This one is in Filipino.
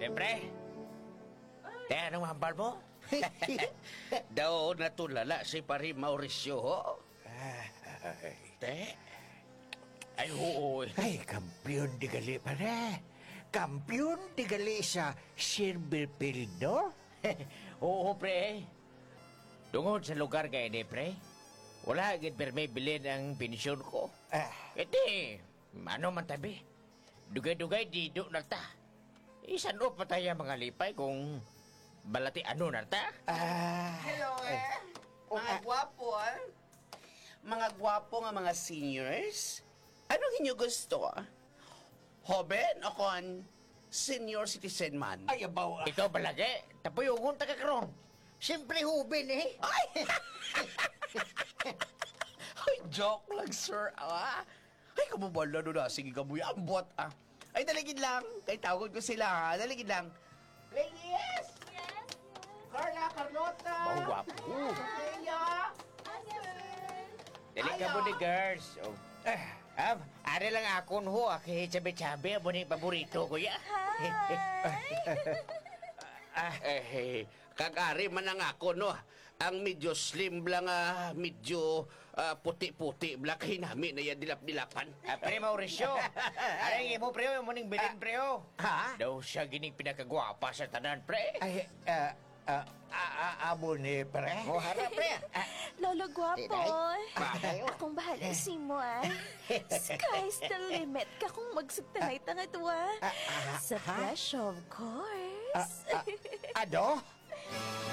Siyempre. Te, anong hambal mo? Daw natulala si Pari Mauricio, ho? Te? Ay, oo. Ay, kampiyon di gali pare. Kampiyon di gali sa Silverfield, no? Oo, pre. Tungod sa lugar kaya ni, pre. Wala agad perme bilin ang pensyon ko. Iti, ano man tabi? Dugay-dugay di do na ta. Isano pa tayo mga lipay kung balati ano na ta? Hello, mga gwapo, Mga gwapo nga mga seniors. Anong inyo gusto, Hoben o kon senior citizen man? Ay, abaw. Ikaw balagi, tapuyungon ta kakaroon. Siyempre hubin eh. Ay! Ay, joke lang, sir, Ay, kamabala doon na. Sige, kamuy, ambot, Ay, daligid lang. Kay tawag ko sila, ha. Daligid lang. Ladies! Yes, Carla, Carlota! Mawapo. Leia! Dali ka mo ni girls. Oh. Ari lang akon ho, chabi-chabi, abo ni paborito ko ya. Kagari man ang ako, no? Ang medyo slim lang, medyo puti-puti. Kay namin na yan dilap-dilapan. Pre Mauricio, aring mo pre, mo ning bilin pre. Ha? Daw siya gining pinakagwapa sa tanan pre. Ay, amo ni pare. Mo harap pre. Lolo Guapo. Bahay. Akong bahala si mo, Sky's the limit ka kung magsugtanay tanga to, Sa fresh, of course. Ano?